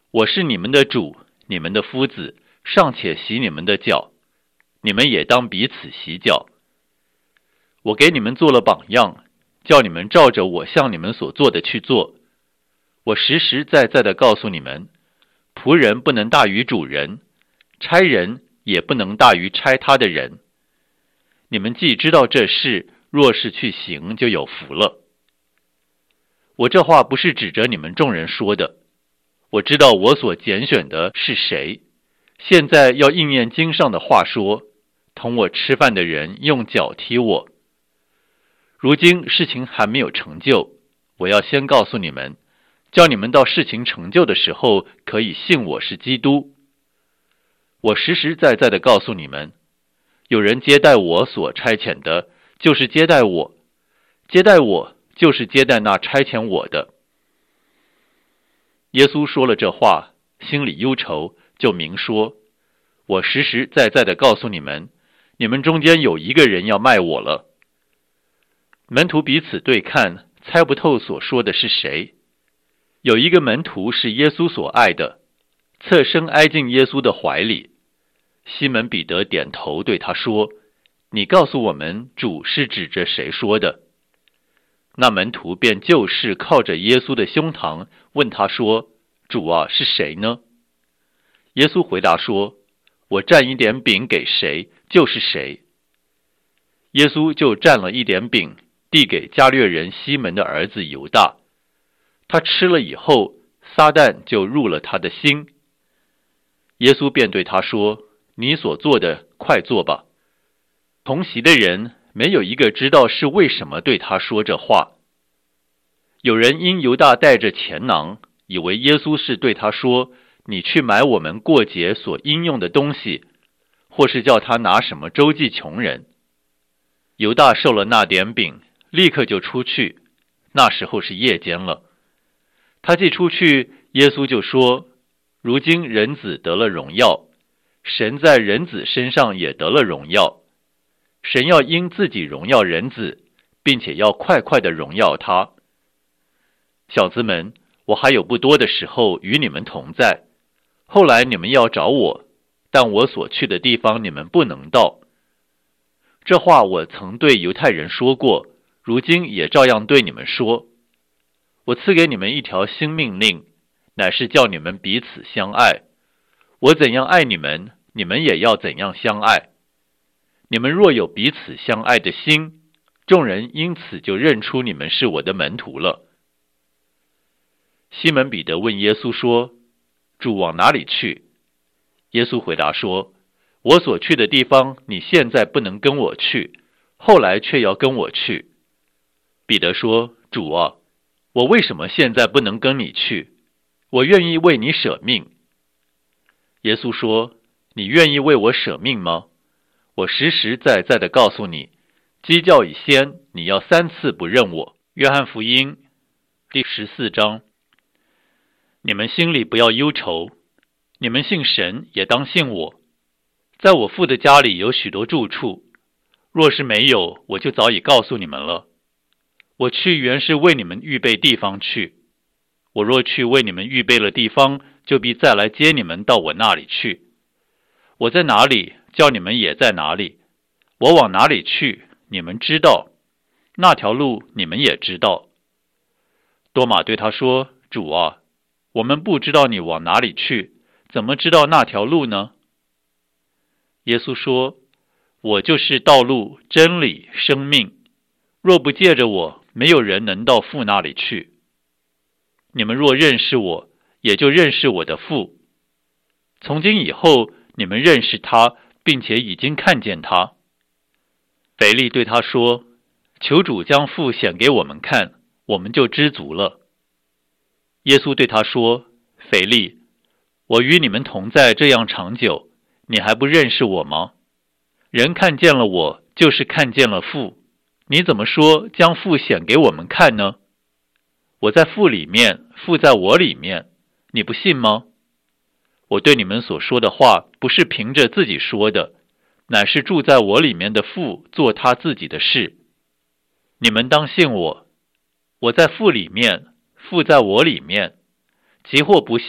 我是你们的主，你们的夫子，尚且洗你们的脚，你们也当彼此洗脚。我给你们做了榜样，叫你们照着我向你们所做的去做。我实实在在地告诉你们，仆人不能大于主人，差人也不能大于差他的人。你们既知道这事，若是去行，就有福了。我这话不是指着你们众人说的，我知道我所拣选的是谁。现在要应验经上的话说，同我吃饭的人用脚踢我。如今事情还没有成就，我要先告诉你们，叫你们到事情成就的时候，可以信我是基督。我实实在在地告诉你们，有人接待我所差遣的，就是接待我；接待我，就是接待那差遣我的。耶稣说了这话，心里忧愁，就明说，我实实在在地告诉你们，你们中间有一个人要卖我了。门徒彼此对看，猜不透所说的是谁。有一个门徒是耶稣所爱的，侧身挨进耶稣的怀里。西门彼得点头对他说，你告诉我们，主是指着谁说的？那门徒便就事靠着耶稣的胸膛，问他说，主啊，是谁呢？耶稣回答说，我蘸一点饼给谁，就是谁。耶稣就蘸了一点饼，递给加略人西门的儿子犹大。他吃了以后，撒旦就入了他的心。耶稣便对他说，你所做的，快做吧。同席的人没有一个知道是为什么对他说这话。有人因犹大带着钱囊，以为耶稣是对他说，你去买我们过节所应用的东西，或是叫他拿什么周济穷人。犹大受了那点饼，立刻就出去，那时候是夜间了。他既出去，耶稣就说，如今人子得了荣耀，神在人子身上也得了荣耀。神要因自己荣耀人子，并且要快快地荣耀他。小子们，我还有不多的时候与你们同在，后来你们要找我，但我所去的地方你们不能到。这话我曾对犹太人说过，如今也照样对你们说。我赐给你们一条新命令，乃是叫你们彼此相爱。我怎样爱你们，你们也要怎样相爱。你们若有彼此相爱的心，众人因此就认出你们是我的门徒了。西门彼得问耶稣说，主往哪里去？耶稣回答说，我所去的地方，你现在不能跟我去，后来却要跟我去。彼得说，主啊，我为什么现在不能跟你去？我愿意为你舍命。耶稣说，你愿意为我舍命吗？我实实在在地告诉你，鸡叫以先，你要3次不认我。约翰福音第14章。你们心里不要忧愁，你们信神也当信我。在我父的家里有许多住处，若是没有，我就早已告诉你们了。我去原是为你们预备地方去。我若去为你们预备了地方，就必再来接你们到我那里去。我在哪里，叫你们也在哪里。我往哪里去，你们知道，那条路你们也知道。多马对他说，主啊，我们不知道你往哪里去，怎么知道那条路呢？耶稣说，我就是道路、真理、生命，若不借着我，没有人能到父那里去。你们若认识我，也就认识我的父。从今以后，你们认识他，并且已经看见他。腓力对他说，求主将父显给我们看，我们就知足了。耶稣对他说，腓力，我与你们同在这样长久，你还不认识我吗？人看见了我，就是看见了父。你怎么说将父显给我们看呢？我在父里面，父在我里面，你不信吗？我对你们所说的话，不是凭着自己说的，乃是住在我里面的父做他自己的事。你们当信我，我在父里面，父在我里面。即或不信，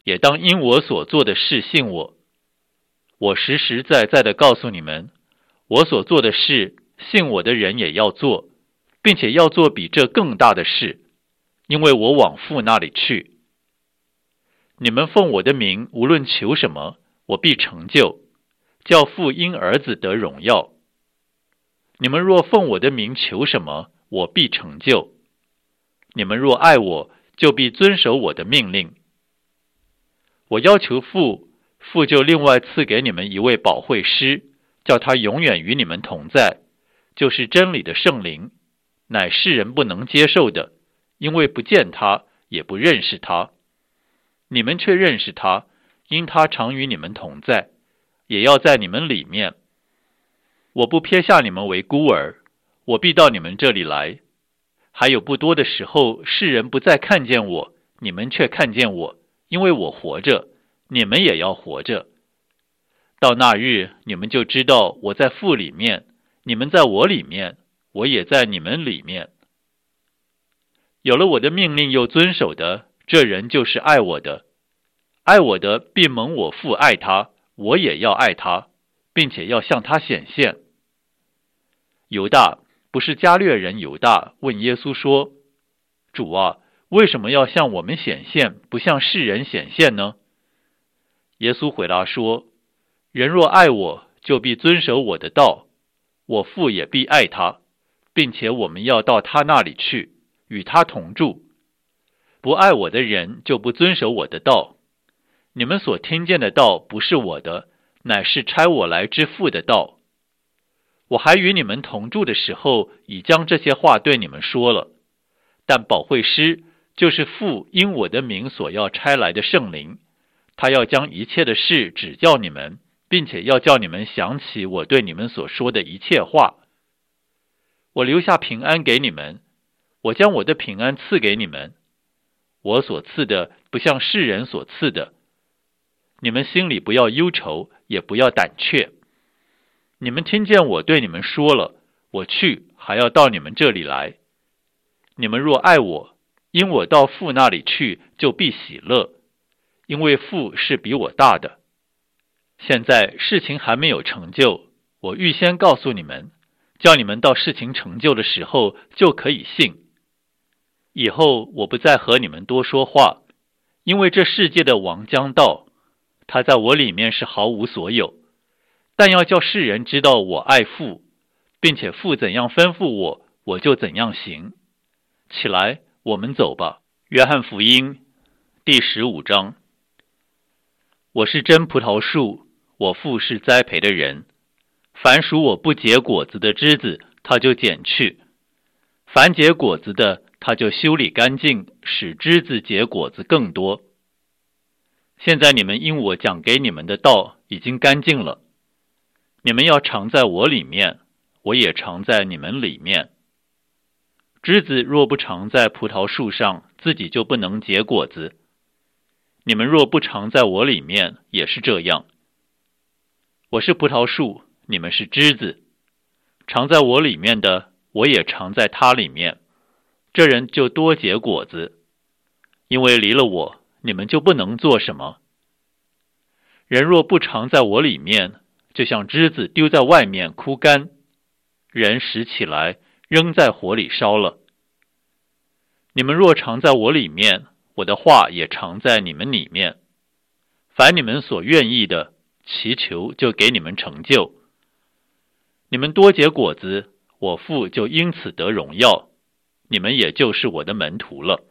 也当因我所做的事信我。我实实在在的告诉你们，我所做的事，信我的人也要做，并且要做比这更大的事，因为我往父那里去。你们奉我的名无论求什么，我必成就，叫父因儿子得荣耀。你们若奉我的名求什么，我必成就。你们若爱我，就必遵守我的命令。我要求父，父就另外赐给你们一位保惠师，叫他永远与你们同在，就是真理的圣灵，乃世人不能接受的，因为不见他，也不认识他。你们却认识他，因他常与你们同在，也要在你们里面。我不撇下你们为孤儿，我必到你们这里来。还有不多的时候，世人不再看见我，你们却看见我，因为我活着，你们也要活着。到那日，你们就知道我在父里面，你们在我里面，我也在你们里面。有了我的命令又遵守的，这人就是爱我的。爱我的必蒙我父爱他，我也要爱他，并且要向他显现。犹大，不是加略人犹大，问耶稣说：主啊，为什么要向我们显现，不向世人显现呢？耶稣回答说：人若爱我，就必遵守我的道，我父也必爱他，并且我们要到他那里去，与他同住。不爱我的人，就不遵守我的道。你们所听见的道不是我的，乃是差我来之父的道。我还与你们同住的时候，已将这些话对你们说了。但保惠师，就是父因我的名所要差来的圣灵，他要将一切的事指教你们，并且要叫你们想起我对你们所说的一切话。我留下平安给你们，我将我的平安赐给你们。我所赐的不像世人所赐的。你们心里不要忧愁，也不要胆怯。你们听见我对你们说了，我去，还要到你们这里来。你们若爱我，因我到父那里去，就必喜乐，因为父是比我大的。现在事情还没有成就，我预先告诉你们，叫你们到事情成就的时候就可以信。以后我不再和你们多说话，因为这世界的王将到，他在我里面是毫无所有，但要叫世人知道我爱父，并且父怎样吩咐我，我就怎样行。起来，我们走吧。约翰福音第15章。我是真葡萄树，我父是栽培的人。凡属我不结果子的枝子，他就剪去；凡结果子的，他就修理干净，使枝子结果子更多。现在你们因我讲给你们的道已经干净了，你们要常在我里面，我也常在你们里面。枝子若不常在葡萄树上，自己就不能结果子。你们若不常在我里面，也是这样。我是葡萄树，你们是枝子。常在我里面的，我也常在他里面。这人就多结果子，因为离了我，你们就不能做什么。人若不常在我里面，就像枝子丢在外面枯干，人拾起来扔在火里烧了。你们若常在我里面，我的话也常在你们里面。凡你们所愿意的，祈求就给你们成就。你们多结果子，我父就因此得荣耀，你们也就是我的门徒了。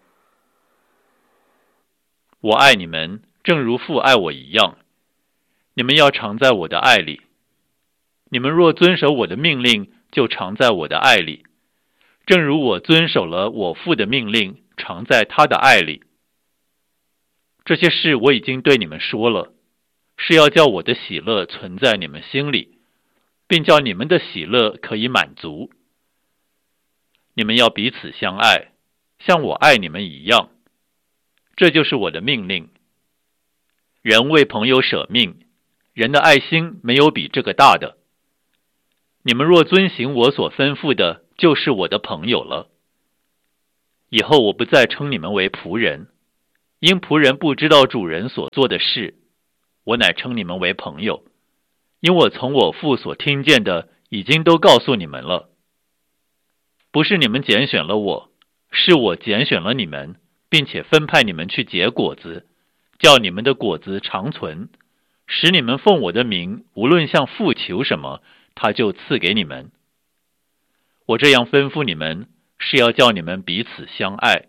我爱你们，正如父爱我一样。你们要常在我的爱里。你们若遵守我的命令，就常在我的爱里，正如我遵守了我父的命令，常在他的爱里。这些事我已经对你们说了，是要叫我的喜乐存在你们心里，并叫你们的喜乐可以满足。你们要彼此相爱，像我爱你们一样。这就是我的命令。人为朋友舍命，人的爱心没有比这个大的。你们若遵行我所吩咐的，就是我的朋友了。以后我不再称你们为仆人， 因仆人不知道主人所做的事，我乃称你们为朋友，因我从我父所听见的已经都告诉你们了。不是你们拣选了我，是我拣选了你们，并且分派你们去结果子，叫你们的果子长存，使你们奉我的名，无论向父求什么，他就赐给你们。我这样吩咐你们，是要叫你们彼此相爱。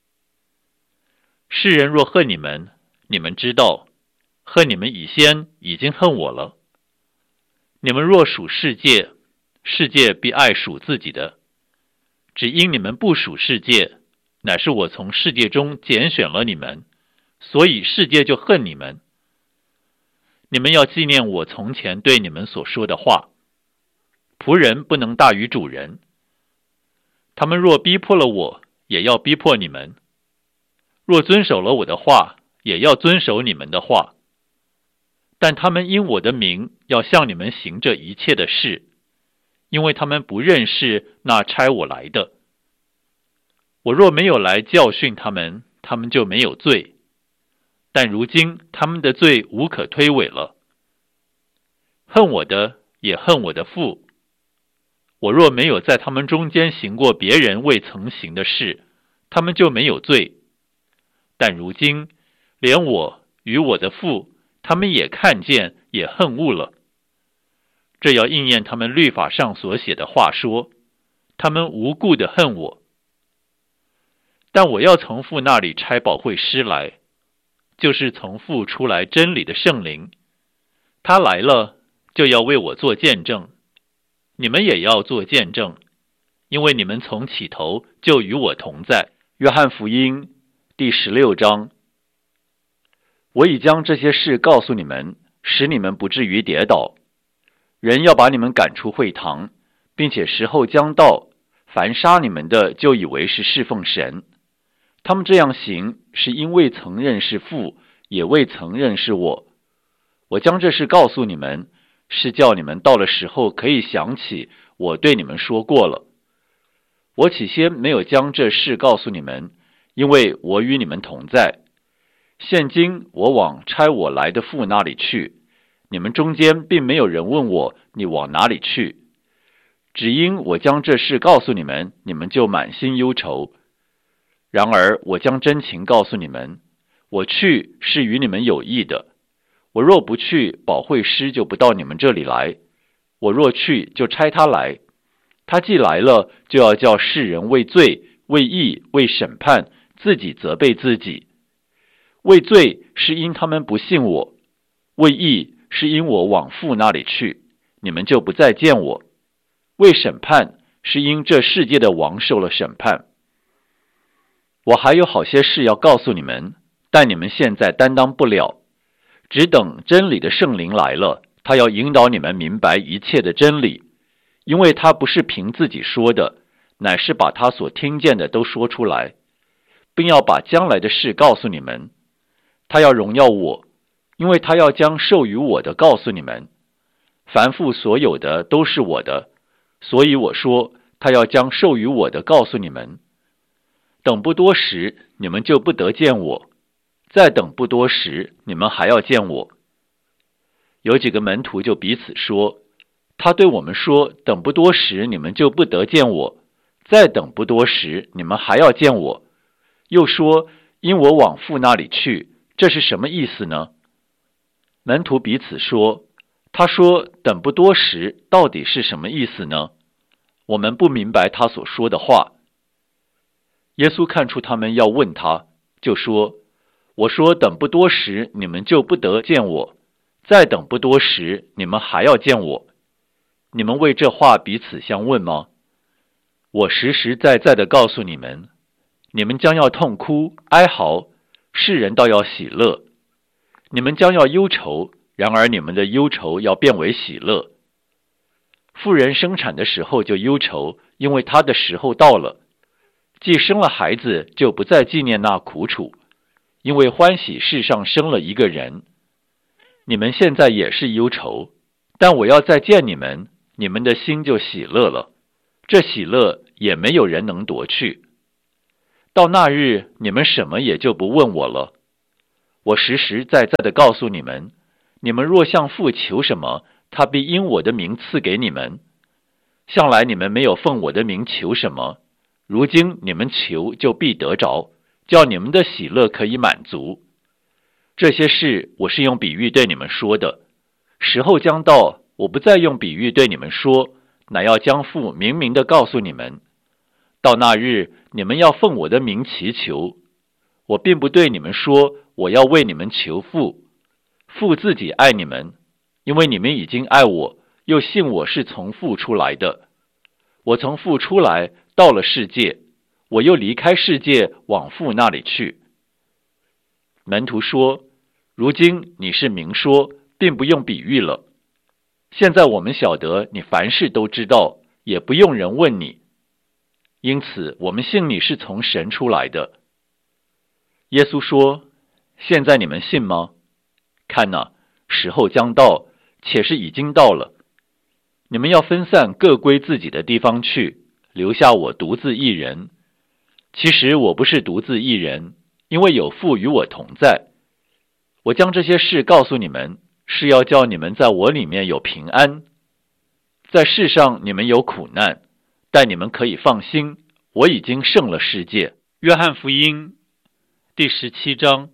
世人若恨你们，你们知道，恨你们以先已经恨我了。你们若属世界，世界必爱属自己的。只因你们不属世界，乃是我从世界中拣选了你们，所以世界就恨你们。你们要纪念我从前对你们所说的话。仆人不能大于主人。他们若逼迫了我，也要逼迫你们；若遵守了我的话，也要遵守你们的话。但他们因我的名要向你们行这一切的事，因为他们不认识那差我来的。我若没有来教训他们，他们就没有罪。但如今他们的罪无可推诿了。恨我的也恨我的父。我若没有在他们中间行过别人未曾行的事，他们就没有罪。但如今连我与我的父，他们也看见，也恨恶了。这要应验他们律法上所写的话说，他们无故的恨我。但我要从父那里差保惠师来，就是从父出来真理的圣灵。他来了，就要为我做见证。你们也要做见证，因为你们从起头就与我同在。约翰福音第16章。我已将这些事告诉你们，使你们不至于跌倒。人要把你们赶出会堂，并且时候将到，凡杀你们的就以为是侍奉神。他们这样行，是因未曾认识父，也未曾认识我。我将这事告诉你们，是叫你们到了时候可以想起我对你们说过了。我起先没有将这事告诉你们，因为我与你们同在。现今我往差我来的父那里去，你们中间并没有人问我你往哪里去。只因我将这事告诉你们，你们就满心忧愁。然而我将真情告诉你们，我去是与你们有益的。我若不去，保惠师就不到你们这里来；我若去，就差他来。他既来了，就要叫世人为罪、为义、为审判，自己责备自己。为罪是因他们不信我，为义是因我往父那里去，你们就不再见我。为审判是因这世界的王受了审判。我还有好些事要告诉你们，但你们现在担当不了。只等真理的圣灵来了，他要引导你们明白一切的真理，因为他不是凭自己说的，乃是把他所听见的都说出来，并要把将来的事告诉你们。他要荣耀我，因为他要将授予我的告诉你们。凡父所有的都是我的，所以我说他要将授予我的告诉你们。等不多时，你们就不得见我；再等不多时，你们还要见我。有几个门徒就彼此说，他对我们说，等不多时，你们就不得见我；再等不多时，你们还要见我。又说，因我往父那里去，这是什么意思呢？门徒彼此说，他说等不多时，到底是什么意思呢？我们不明白他所说的话。耶稣看出他们要问他，就说，我说等不多时，你们就不得见我；再等不多时，你们还要见我。你们为这话彼此相问吗？我实实在在的告诉你们，你们将要痛哭哀嚎，世人倒要喜乐。你们将要忧愁，然而你们的忧愁要变为喜乐。妇人生产的时候就忧愁，因为她的时候到了。既生了孩子，就不再纪念那苦楚，因为欢喜世上生了一个人。你们现在也是忧愁，但我要再见你们，你们的心就喜乐了。这喜乐也没有人能夺去。到那日，你们什么也就不问我了。 我实实在在的告诉你们，你们若向父求什么，他必因我的名赐给你们。向来你们没有奉我的名求什么，如今你们求就必得着，叫你们的喜乐可以满足。这些事我是用比喻对你们说的，时候将到，我不再用比喻对你们说，乃要将父明明的告诉你们。到那日，你们要奉我的名祈求。我并不对你们说，我要为你们求父，父自己爱你们，因为你们已经爱我，又信我是从父出来的。我从父出来，到了世界，我又离开世界，往父那里去。门徒说，如今你是明说，并不用比喻了。现在我们晓得你凡事都知道，也不用人问你。因此我们信你是从神出来的。耶稣说，现在你们信吗？看哪，时候将到，且是已经到了。你们要分散，各归自己的地方去，留下我独自一人。其实我不是独自一人，因为有父与我同在。我将这些事告诉你们，是要叫你们在我里面有平安。在世上你们有苦难，但你们可以放心，我已经胜了世界。约翰福音第17章。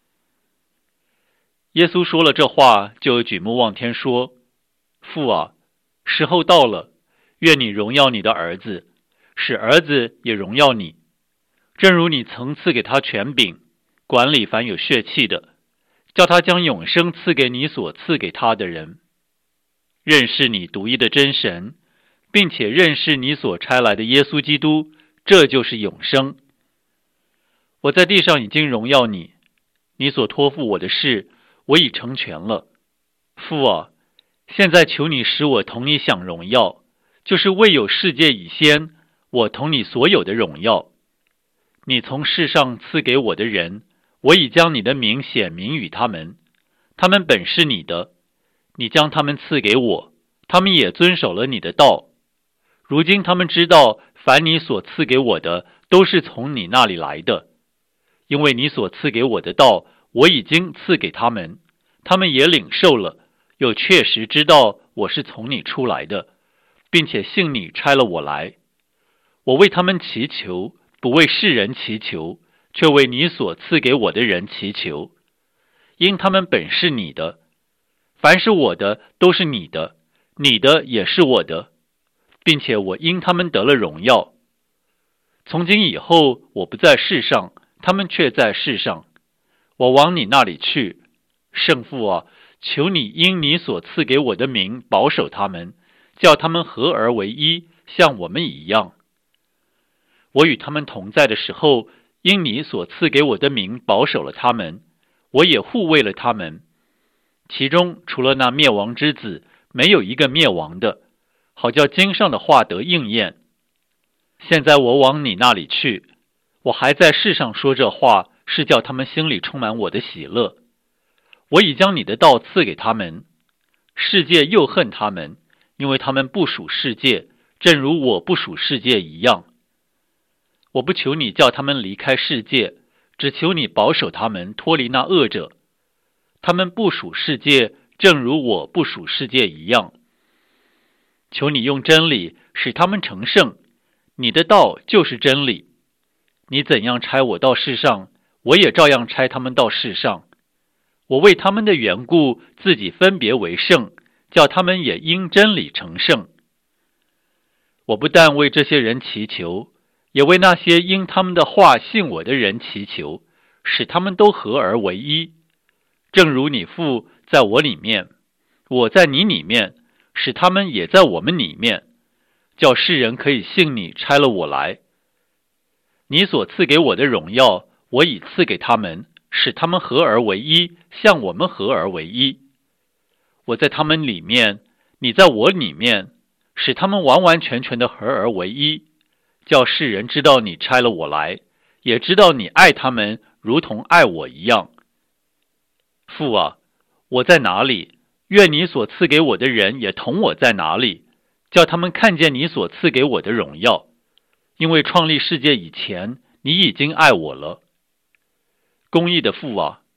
耶稣说了这话，就举目望天说，父啊，时候到了，愿你荣耀你的儿子，使儿子也荣耀你，正如你曾赐给他权柄，管理凡有血气的，叫他将永生赐给你所赐给他的人。认识你独一的真神，并且认识你所差来的耶稣基督，这就是永生。我在地上已经荣耀你，你所托付我的事，我已成全了。父啊，现在求你使我同你享荣耀，就是未有世界以先，我同你所有的荣耀。你从世上赐给我的人，我已将你的名显明与他们，他们本是你的，你将他们赐给我，他们也遵守了你的道。如今他们知道，凡你所赐给我的，都是从你那里来的。因为你所赐给我的道，我已经赐给他们，他们也领受了，又确实知道我是从你出来的，并且信你差了我来。我为他们祈求，不为世人祈求，却为你所赐给我的人祈求，因他们本是你的。凡是我的，都是你的，你的也是我的，并且我因他们得了荣耀。从今以后，我不在世上，他们却在世上。我往你那里去，圣父啊，求你因你所赐给我的名保守他们，叫他们合而为一，像我们一样。我与他们同在的时候，因你所赐给我的名保守了他们，我也护卫了他们。其中除了那灭亡之子，没有一个灭亡的，好叫经上的话得应验。现在我往你那里去，我还在世上说这话，是叫他们心里充满我的喜乐。我已将你的道赐给他们，世界又恨他们，因为他们不属世界，正如我不属世界一样。我不求你叫他们离开世界，只求你保守他们脱离那恶者。他们不属世界，正如我不属世界一样。求你用真理使他们成圣，你的道就是真理。你怎样差我到世上，我也照样差他们到世上。我为他们的缘故，自己分别为圣，叫他们也因真理成圣。我不但为这些人祈求，也为那些因他们的话信我的人祈求，使他们都合而为一。正如你父在我里面，我在你里面，使他们也在我们里面，叫世人可以信你差了我来。你所赐给我的荣耀，我已赐给他们，使他们合而为一，像我们合而为一。我在他们里面，你在我里面，使他们完完全全的合而为一，叫世人知道你差了我来，也知道你爱他们如同爱我一样。父啊，我在哪里，愿你所赐给我的人也同我在哪里，叫他们看见你所赐给我的荣耀。因为创立世界以前，你已经爱我了。公义的父啊，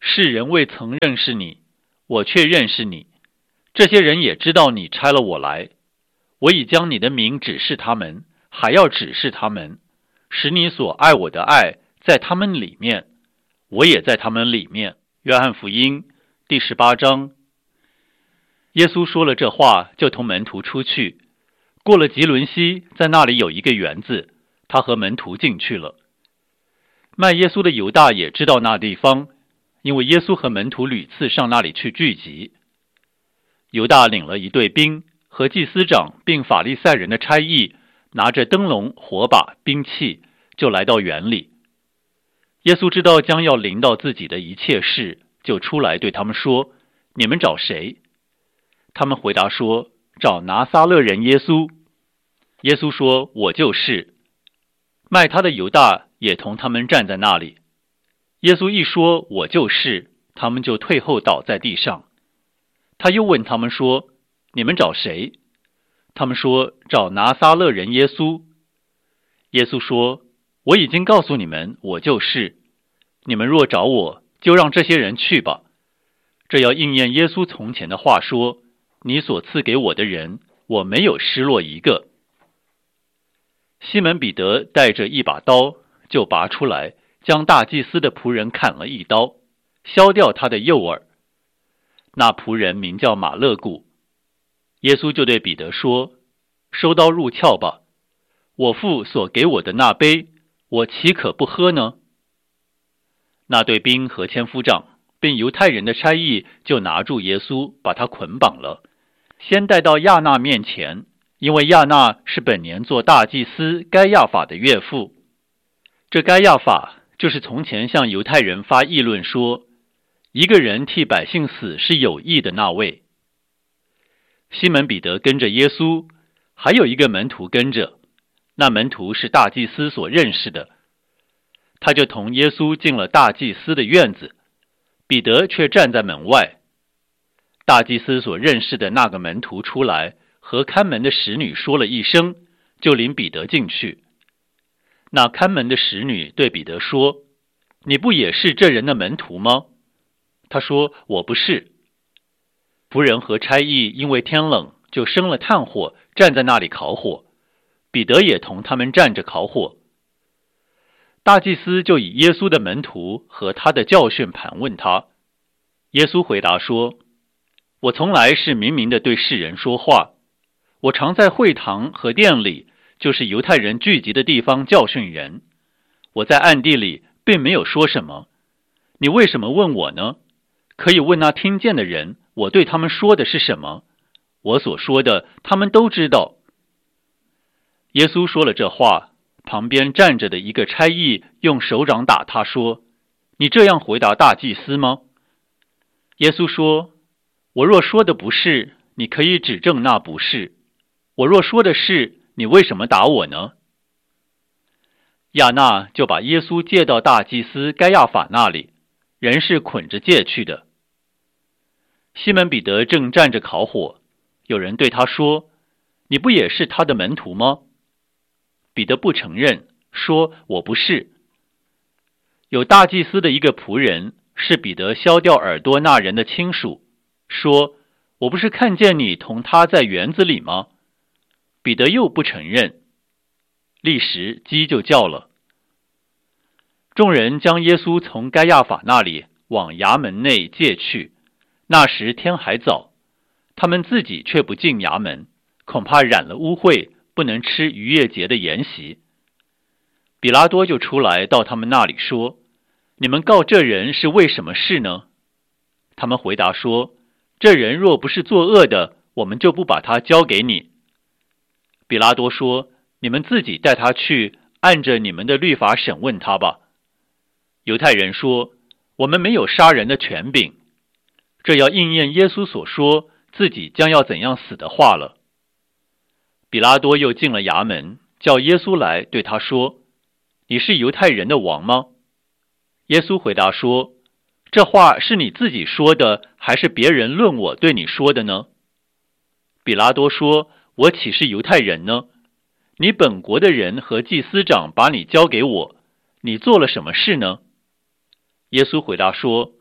世人未曾认识你，我却认识你。这些人也知道你差了我来。我已将你的名指示他们，还要指示他们，使你所爱我的爱在他们里面，我也在他们里面。约翰福音第18章。耶稣说了这话，就同门徒出去，过了吉伦西，在那里有一个园子，他和门徒进去了。卖耶稣的犹大也知道那地方，因为耶稣和门徒屡次上那里去聚集。犹大领了一队兵和祭司长并法利赛人的差役，拿着灯笼、火把、兵器，就来到园里。耶稣知道将要临到自己的一切事，就出来对他们说：你们找谁？他们回答说：找拿撒勒人耶稣。耶稣说：我就是。卖他的犹大也同他们站在那里。耶稣一说我就是，他们就退后倒在地上。他又问他们说：你们找谁？他们说：找拿撒勒人耶稣。耶稣说：我已经告诉你们，我就是。你们若找我，就让这些人去吧。这要应验耶稣从前的话说：你所赐给我的人，我没有失落一个。西门彼得带着一把刀，就拔出来，将大祭司的仆人砍了一刀，削掉他的右耳。那仆人名叫马勒古。耶稣就对彼得说：收刀入鞘吧，我父所给我的那杯，我岂可不喝呢？那队兵和千夫长并犹太人的差役就拿住耶稣，把他捆绑了，先带到亚那面前，因为亚那是本年做大祭司该亚法的岳父。这该亚法就是从前向犹太人发议论说，一个人替百姓死是有益的那位。西门彼得跟着耶稣，还有一个门徒跟着，那门徒是大祭司所认识的。他就同耶稣进了大祭司的院子，彼得却站在门外。大祭司所认识的那个门徒出来，和看门的使女说了一声，就领彼得进去。那看门的使女对彼得说：你不也是这人的门徒吗？他说：我不是。仆人和差役因为天冷，就生了炭火，站在那里烤火。彼得也同他们站着烤火。大祭司就以耶稣的门徒和他的教训盘问他。耶稣回答说：我从来是明明的对世人说话，我常在会堂和殿里，就是犹太人聚集的地方教训人。我在暗地里并没有说什么。你为什么问我呢？可以问那听见的人，我对他们说的是什么？我所说的，他们都知道。耶稣说了这话，旁边站着的一个差役用手掌打他说：你这样回答大祭司吗？耶稣说：我若说的不是，你可以指证那不是；我若说的是，你为什么打我呢？亚那就把耶稣借到大祭司该亚法那里，人是捆着借去的。西门彼得正站着烤火，有人对他说：你不也是他的门徒吗？彼得不承认，说：我不是。有大祭司的一个仆人，是彼得削掉耳朵那人的亲属，说：我不是看见你同他在园子里吗？彼得又不承认。立时鸡就叫了。众人将耶稣从该亚法那里往衙门内借去，那时天还早，他们自己却不进衙门，恐怕染了污秽，不能吃逾越节的筵席。比拉多就出来到他们那里说：你们告这人是为什么事呢？他们回答说：这人若不是作恶的，我们就不把他交给你。比拉多说：你们自己带他去，按着你们的律法审问他吧。犹太人说：我们没有杀人的权柄。这要应验耶稣所说自己将要怎样死的话了。比拉多又进了衙门，叫耶稣来，对他说：你是犹太人的王吗？耶稣回答说：这话是你自己说的，还是别人论我对你说的呢？比拉多说：我岂是犹太人呢？你本国的人和祭司长把你交给我，你做了什么事呢？耶稣回答说：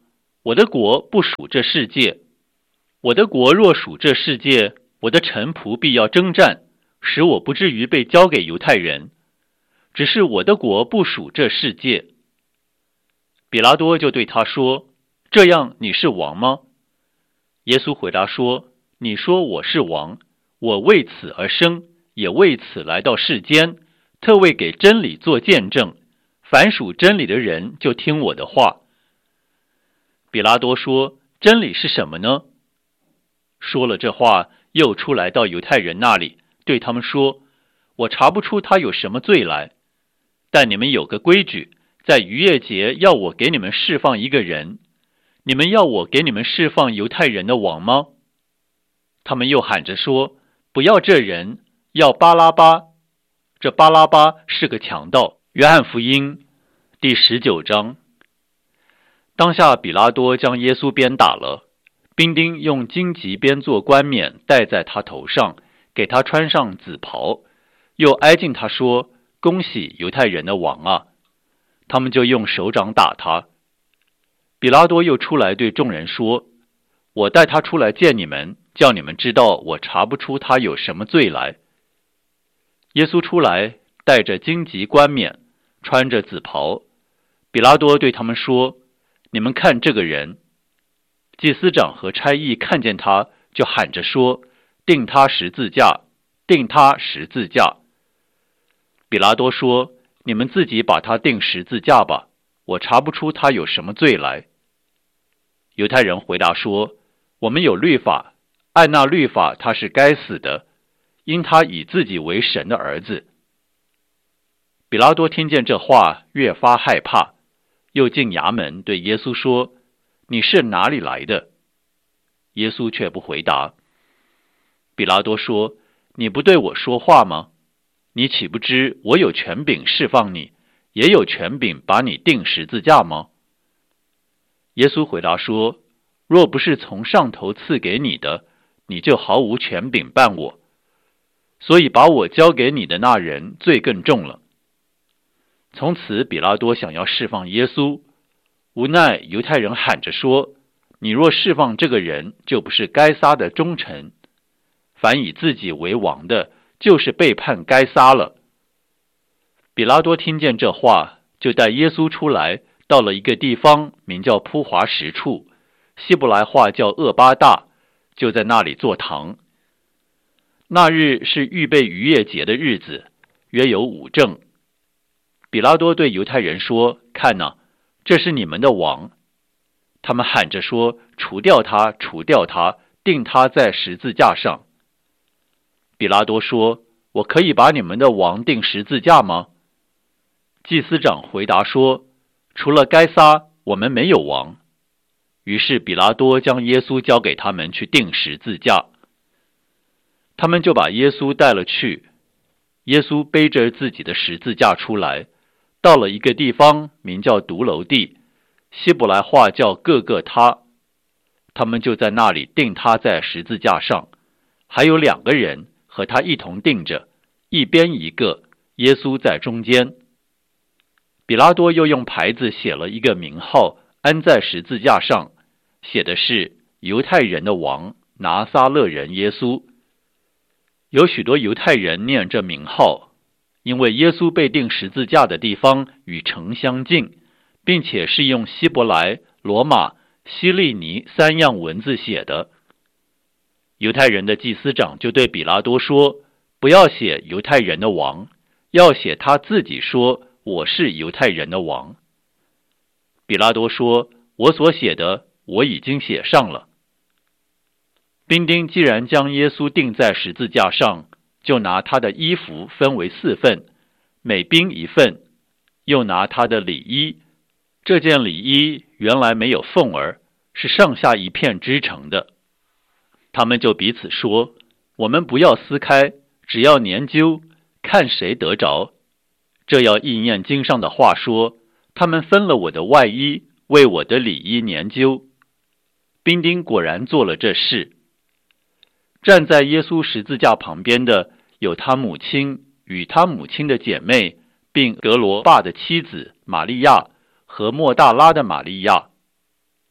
我的国不属这世界。我的国若属这世界，我的臣仆必要征战，使我不至于被交给犹太人。只是我的国不属这世界。比拉多就对他说：这样你是王吗？耶稣回答说：你说我是王，我为此而生，也为此来到世间，特为给真理做见证。凡属真理的人就听我的话。比拉多说：真理是什么呢？说了这话，又出来到犹太人那里，对他们说：我查不出他有什么罪来，但你们有个规矩，在逾越节要我给你们释放一个人，你们要我给你们释放犹太人的王吗？他们又喊着说：不要这人，要巴拉巴。这巴拉巴是个强盗。约翰福音第19章。当下比拉多将耶稣鞭打了，兵丁用荆棘编做冠冕戴在他头上，给他穿上紫袍，又挨近他说：恭喜犹太人的王啊！他们就用手掌打他。比拉多又出来对众人说：我带他出来见你们，叫你们知道我查不出他有什么罪来。耶稣出来，戴着荆棘冠冕，穿着紫袍。比拉多对他们说：你们看这个人。祭司长和差役看见他，就喊着说：钉他十字架，钉他十字架。比拉多说：你们自己把他钉十字架吧，我查不出他有什么罪来。犹太人回答说：我们有律法，按那律法他是该死的，因他以自己为神的儿子。比拉多听见这话，越发害怕，又进衙门对耶稣说：你是哪里来的？耶稣却不回答。比拉多说：你不对我说话吗？你岂不知我有权柄释放你，也有权柄把你钉十字架吗？耶稣回答说：若不是从上头赐给你的，你就毫无权柄办我。所以把我交给你的那人罪更重了。从此比拉多想要释放耶稣，无奈犹太人喊着说：你若释放这个人，就不是该撒的忠臣。凡以自己为王的，就是背叛该撒了。比拉多听见这话，就带耶稣出来，到了一个地方，名叫铺华石处，希伯来话叫厄巴大，就在那里坐堂。那日是预备逾越节的日子，约有5正。比拉多对犹太人说：看哪，这是你们的王。他们喊着说：除掉他，除掉他，钉他在十字架上。比拉多说：我可以把你们的王钉十字架吗？祭司长回答说：除了该撒，我们没有王。于是比拉多将耶稣交给他们去钉十字架。他们就把耶稣带了去。耶稣背着自己的十字架出来，到了一个地方，名叫独楼地，希伯来话叫各个他。他们就在那里钉他在十字架上，还有2个人和他一同钉着，一边一个，耶稣在中间。比拉多又用牌子写了一个名号，安在十字架上，写的是犹太人的王，拿撒勒人耶稣。有许多犹太人念这名号，因为耶稣被钉十字架的地方与城相近，并且是用希伯来、罗马、希利尼3样文字写的。犹太人的祭司长就对比拉多说：不要写犹太人的王，要写他自己说：我是犹太人的王。比拉多说：我所写的，我已经写上了。兵丁既然将耶稣钉在十字架上，就拿他的衣服分为4份，每兵1份，又拿他的里衣。这件里衣原来没有缝儿，是上下一片织成的。他们就彼此说：我们不要撕开，只要研究，看谁得着。这要应验经上的话说：他们分了我的外衣，为我的里衣研究。兵丁果然做了这事。站在耶稣十字架旁边的有他母亲与他母亲的姐妹，并格罗巴的妻子玛利亚和莫大拉的玛利亚。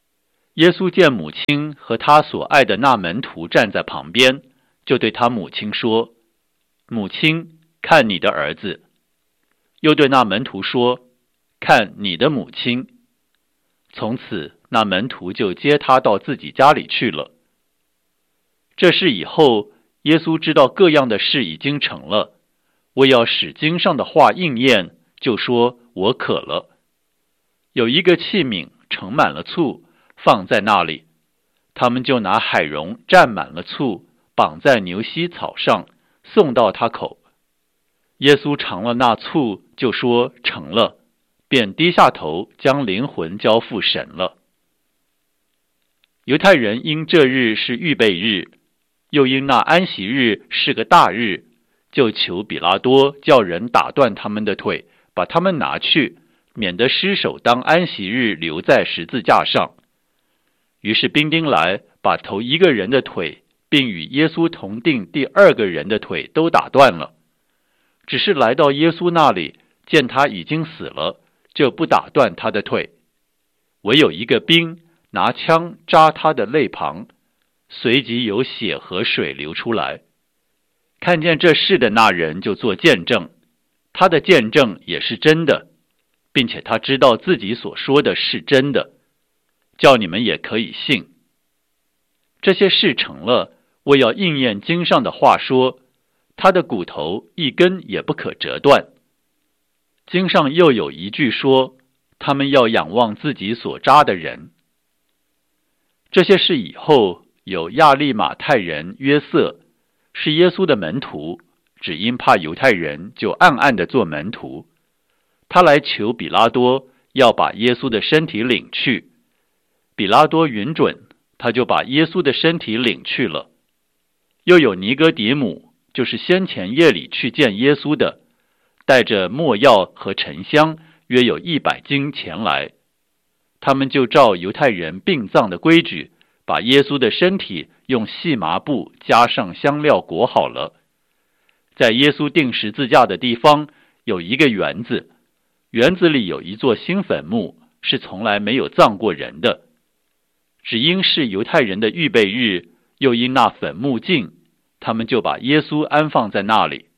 耶稣见母亲和他所爱的那门徒站在旁边，就对他母亲说：母亲，看你的儿子。又对那门徒说：看你的母亲。从此那门徒就接他到自己家里去了。这事以后，耶稣知道各样的事已经成了，为要使经上的话应验，就说：我渴了。有一个器皿盛满了醋，放在那里，他们就拿海蓉蘸满了醋，绑在牛膝草上，送到他口。耶稣尝了那醋，就说：成了，便低下头，将灵魂交付神了。犹太人因这日是预备日，又因那安息日是个大日，就求比拉多叫人打断他们的腿，把他们拿去，免得尸首当安息日留在十字架上。于是兵丁来，把头一个人的腿，并与耶稣同定第二个人的腿都打断了。只是来到耶稣那里，见他已经死了，就不打断他的腿。唯有一个兵拿枪扎他的肋旁，随即有血和水流出来。看见这事的那人就做见证，他的见证也是真的，并且他知道自己所说的是真的，叫你们也可以信。这些事成了，为要应验经上的话说，他的骨头一根也不可折断。经上又有一句说，他们要仰望自己所扎的人。这些事以后，有亚利马太人约瑟，是耶稣的门徒，只因怕犹太人，就暗暗地做门徒。他来求比拉多，要把耶稣的身体领去。比拉多允准，他就把耶稣的身体领去了。又有尼哥底母，就是先前夜里去见耶稣的，带着没药和沉香，约有100斤前来。他们就照犹太人殡葬的规矩，把耶稣的身体用细麻布加上香料裹好了。在耶稣钉十字架的地方有一个园子，园子里有一座新坟墓，是从来没有葬过人的。只因是犹太人的预备日，又因那坟墓近，他们就把耶稣安放在那里。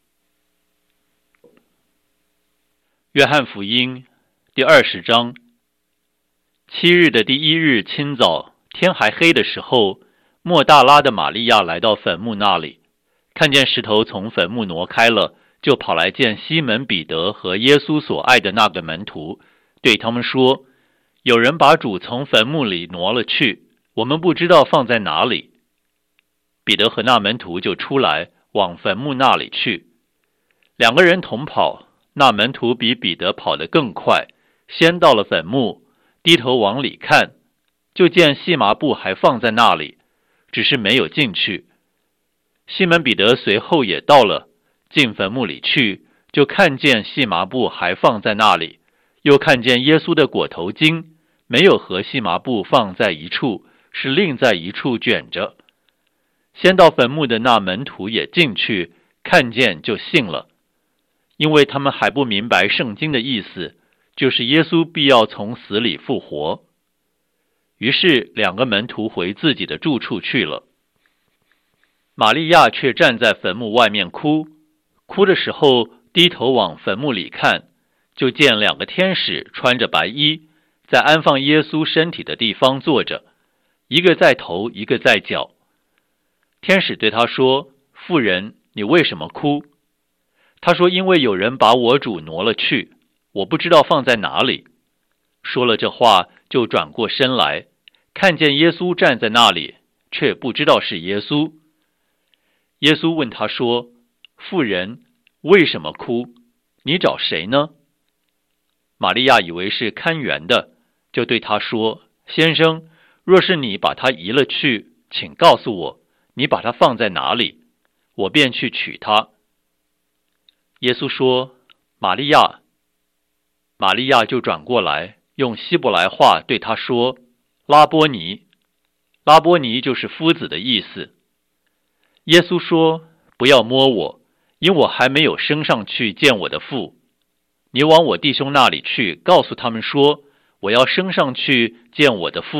约翰福音第20章。7日的第1日清早，天还黑的时候，莫大拉的玛利亚来到坟墓那里，看见石头从坟墓挪开了，就跑来见西门彼得和耶稣所爱的那个门徒，对他们说：有人把主从坟墓里挪了去，我们不知道放在哪里。彼得和那门徒就出来，往坟墓那里去。2个人同跑，那门徒比彼得跑得更快，先到了坟墓，低头往里看，就见细麻布还放在那里，只是没有进去。西门彼得随后也到了，进坟墓里去，就看见细麻布还放在那里，又看见耶稣的裹头巾没有和细麻布放在一处，是另在一处卷着。先到坟墓的那门徒也进去，看见就信了，因为他们还不明白圣经的意思，就是耶稣必要从死里复活。于是2个门徒回自己的住处去了。玛利亚却站在坟墓外面哭，哭的时候低头往坟墓里看，就见2个天使穿着白衣，在安放耶稣身体的地方坐着，一个在头，一个在脚。天使对他说：妇人，你为什么哭？他说：因为有人把我主挪了去，我不知道放在哪里。说了这话，就转过身来，看见耶稣站在那里，却不知道是耶稣。耶稣问他说：妇人，为什么哭？你找谁呢？玛利亚以为是看园的，就对他说：先生，若是你把他移了去，请告诉我，你把他放在哪里，我便去取他。耶稣说：玛利亚。玛利亚就转过来，用希伯来话对他说：拉波尼。拉波尼就是夫子的意思。耶稣说：不要摸我，因我还没有升上去见我的父。你往我弟兄那里去，告诉他们说，我要升上去见我的父，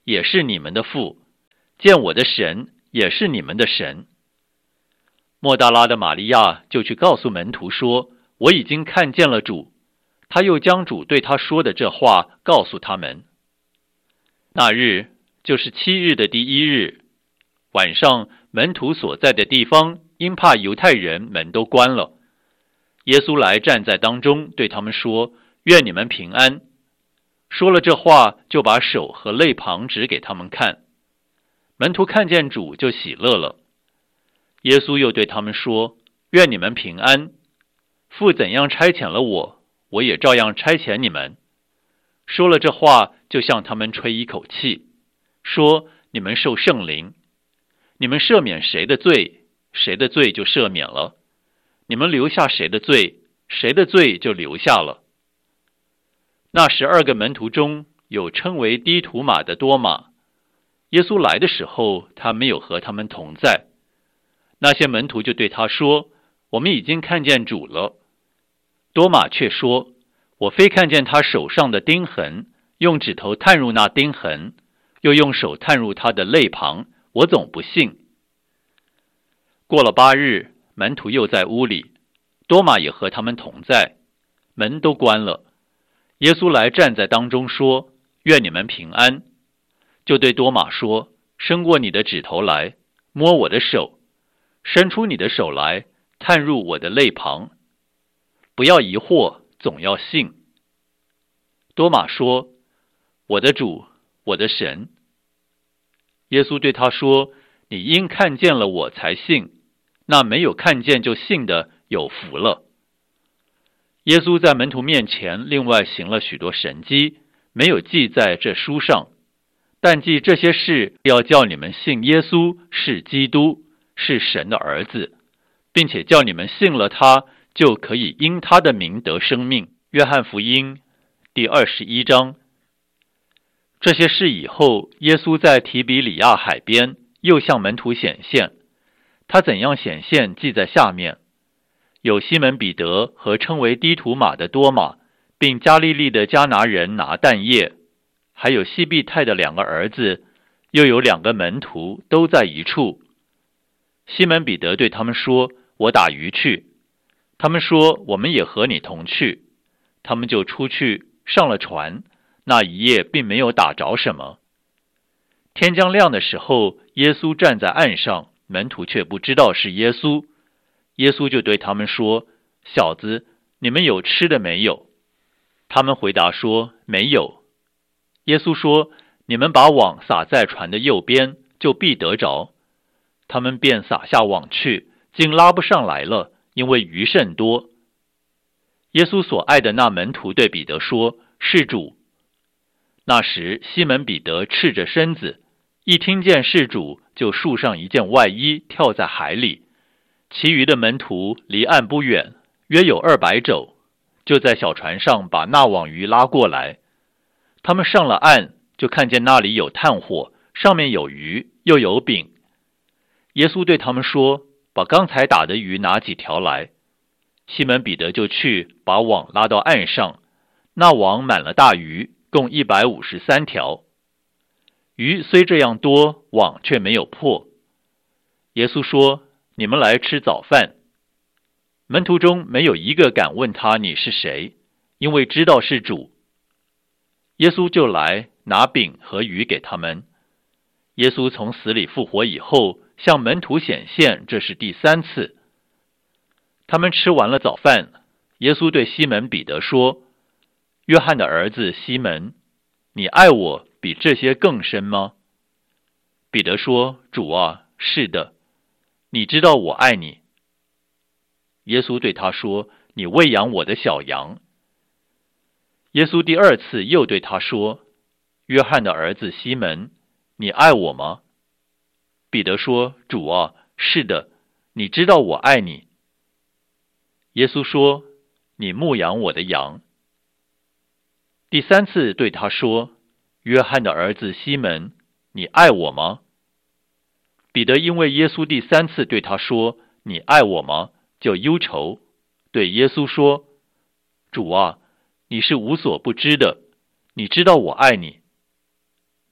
也是你们的父，见我的神也是你们的神。莫大拉的玛利亚就去告诉门徒说，我已经看见了主。他又将主对他说的这话告诉他们。那日就是7日的第1日，晚上，门徒所在的地方因怕犹太人，门都关了。耶稣来站在当中，对他们说，愿你们平安。说了这话，就把手和肋旁指给他们看。门徒看见主就喜乐了。耶稣又对他们说，愿你们平安。父怎样差遣了我，我也照样差遣你们。说了这话，就向他们吹一口气，说，你们受圣灵。你们赦免谁的罪，谁的罪就赦免了；你们留下谁的罪，谁的罪就留下了。那12个门徒中有称为低土马的多马。耶稣来的时候，他没有和他们同在。那些门徒就对他说，我们已经看见主了。多马却说，我非看见他手上的钉痕，用指头探入那钉痕，又用手探入他的肋旁，我总不信。过了8日，门徒又在屋里，多马也和他们同在，门都关了。耶稣来站在当中说，愿你们平安。就对多马说，伸过你的指头来，摸我的手，伸出你的手来，探入我的肋旁。不要疑惑，总要信。多马说，我的主，我的神。耶稣对他说，你因看见了我才信，那没有看见就信的有福了。耶稣在门徒面前另外行了许多神迹，没有记在这书上，但记这些事，要叫你们信耶稣是基督，是神的儿子，并且叫你们信了他，就可以因他的名得生命。约翰福音第21章。这些事以后，耶稣在提比里亚海边又向门徒显现。他怎样显现，记在下面。有西门彼得和称为低土马的多马，并加利利的迦拿人拿但业，还有西庇太的2个儿子，又有2个门徒，都在一处。西门彼得对他们说，我打鱼去。他们说，我们也和你同去。他们就出去，上了船，那一夜并没有打着什么。天将亮的时候，耶稣站在岸上，门徒却不知道是耶稣。耶稣就对他们说，小子，你们有吃的没有？他们回答说，没有。耶稣说，你们把网撒在船的右边，就必得着。他们便撒下网去，竟拉不上来了，因为鱼甚多。耶稣所爱的那门徒对彼得说，是主。那时西门彼得赤着身子，一听见是主，就束上一件外衣，跳在海里。其余的门徒离岸不远，约有200肘，就在小船上把那网鱼拉过来。他们上了岸，就看见那里有炭火，上面有鱼，又有饼。耶稣对他们说，把刚才打的鱼拿几条来。西门彼得就去，把网拉到岸上，那网满了大鱼，共153条。鱼虽这样多，网却没有破。耶稣说，你们来吃早饭。门徒中没有一个敢问他你是谁，因为知道是主。耶稣就来拿饼和鱼给他们。耶稣从死里复活以后，向门徒显现，这是第3次。他们吃完了早饭，耶稣对西门彼得说，约翰的儿子西门，你爱我比这些更深吗？彼得说，主啊，是的，你知道我爱你。耶稣对他说，你喂养我的小羊。耶稣第2次又对他说，约翰的儿子西门，你爱我吗？彼得说，主啊，是的，你知道我爱你。耶稣说，你牧养我的羊。第3次对他说，约翰的儿子西门，你爱我吗？彼得因为耶稣第3次对他说，你爱我吗，就忧愁，对耶稣说，主啊，你是无所不知的，你知道我爱你。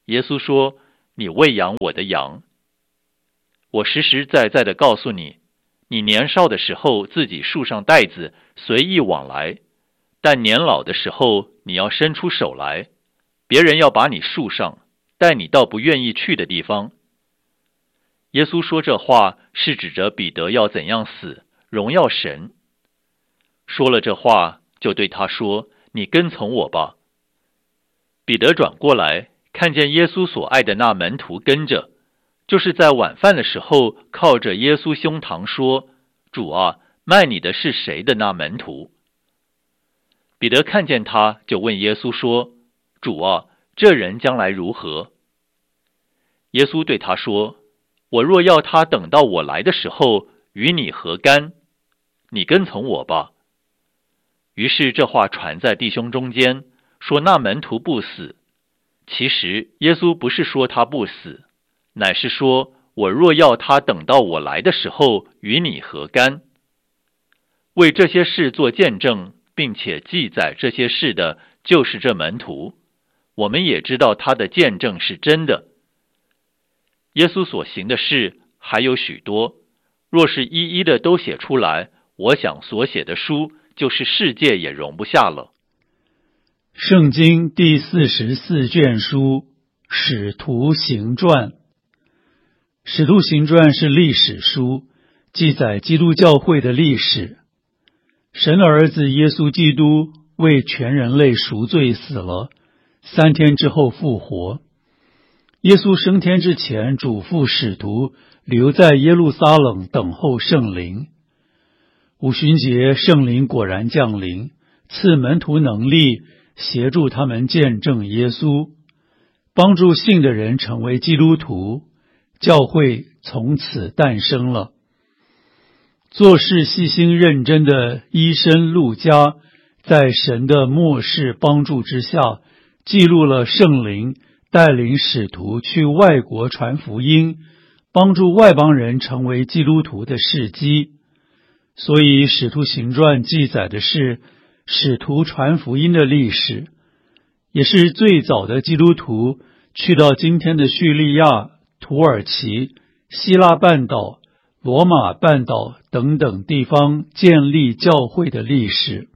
耶稣说：“你喂养我的羊。我实实在在的告诉你，你年少的时候自己束上带子，随意往来；但年老的时候，你要伸出手来，别人要把你束上，带你到不愿意去的地方。”耶稣说这话是指着彼得要怎样死，荣耀神。说了这话，就对他说：“你跟从我吧。”彼得转过来，看见耶稣所爱的那门徒跟着，就是在晚饭的时候靠着耶稣胸膛说：“主啊，卖你的是谁的那门徒？”彼得看见他，就问耶稣说：“主啊，这人将来如何？”耶稣对他说：“我若要他等到我来的时候，与你何干？你跟从我吧。”于是这话传在弟兄中间，说那门徒不死。其实耶稣不是说他不死，乃是说我若要他等到我来的时候，与你何干？为这些事做见证，并且记载这些事的，就是这门徒。我们也知道他的见证是真的。耶稣所行的事还有许多，若是一一的都写出来，我想所写的书，就是世界也容不下了。 圣经第44卷书，使徒行传。使徒行传是历史书，记载基督教会的历史。神的儿子耶稣基督为全人类赎罪死了，3天之后复活。耶稣升天之前嘱咐使徒留在耶路撒冷等候圣灵。五旬节圣灵果然降临，赐门徒能力，协助他们见证耶稣，帮助信的人成为基督徒，教会从此诞生了。做事细心认真的医生路加，在神的默示帮助之下，记录了圣灵带领使徒去外国传福音，帮助外邦人成为基督徒的事迹。所以使徒行传记载的是使徒传福音的历史，也是最早的基督徒去到今天的叙利亚、土耳其、希腊半岛、罗马半岛等等地方建立教会的历史。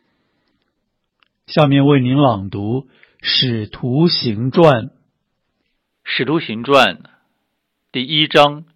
下面为您朗读使徒行传。 使徒行传第1章。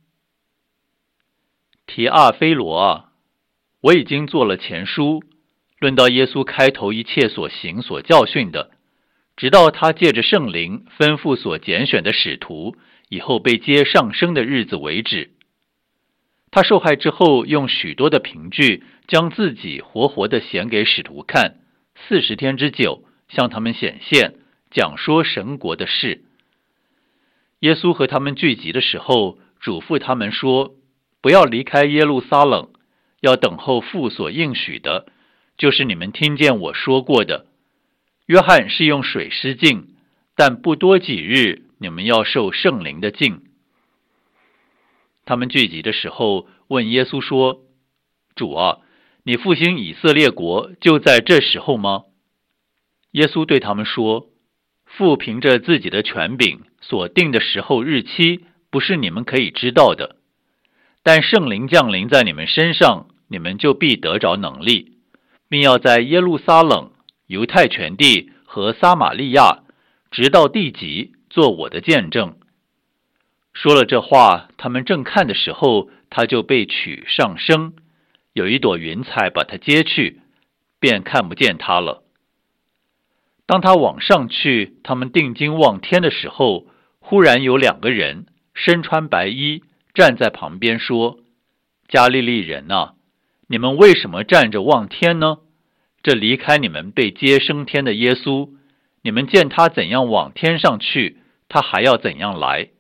提阿非罗啊，我已经做了前书，论到耶稣开头一切所行所教训的，直到他借着圣灵吩咐所拣选的使徒以后被接上升的日子为止。他受害之后，用许多的凭据将自己活活的显给使徒看，40天之久，向他们显现，讲说神国的事。耶稣和他们聚集的时候，嘱咐他们说：不要离开耶路撒冷，要等候父所应许的，就是你们听见我说过的。约翰是用水施浸，但不多几日，你们要受圣灵的浸。他们聚集的时候，问耶稣说：主啊，你复兴以色列国就在这时候吗？耶稣对他们说：父凭着自己的权柄所定的时候日期，不是你们可以知道的。但圣灵降临在你们身上，你们就必得着能力，并要在耶路撒冷、犹太全地和撒玛利亚，直到地极，做我的见证。说了这话，他们正看的时候，他就被取上升，有一朵云彩把他接去，便看不见他了。当他往上去，他们定睛望天的时候，忽然有2个人身穿白衣，站在旁边说：加利利人啊，你们为什么站着望天呢？这离开你们被接升天的耶稣，你们见他怎样往天上去，他还要怎样来。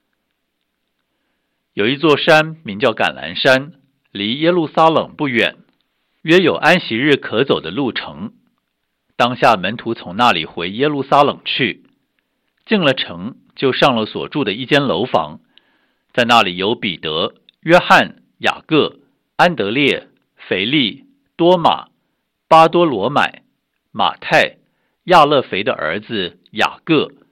有一座山名叫橄榄山，离耶路撒冷不远，约有安息日可走的路程。当下门徒从那里回耶路撒冷去，进了城，就上了所住的一间楼房，在那里有彼得、约翰、雅各、安德烈、腓力、多马、巴多罗买、马太、亚勒腓的儿子雅各、